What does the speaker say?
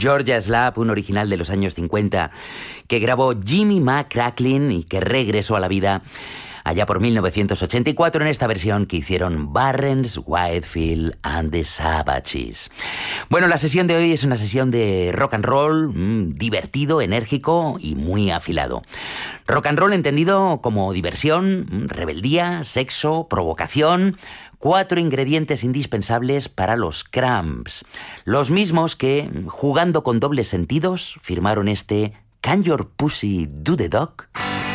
Georgia Slap, un original de los años 50 que grabó Jimmy McCracklin y que regresó a la vida allá por 1984 en esta versión que hicieron Barrens, Whitefield and the Savages. Bueno, la sesión de hoy es una sesión de rock and roll divertido, enérgico y muy afilado. Rock and roll entendido como diversión, rebeldía, sexo, provocación. 4 ingredientes indispensables para los Cramps. Los mismos que, jugando con dobles sentidos, firmaron este Can Your Pussy Do the Dog?